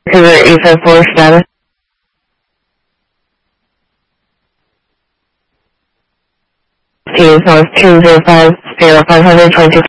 Vancouver 854 status. T is north 205, 0500, 22.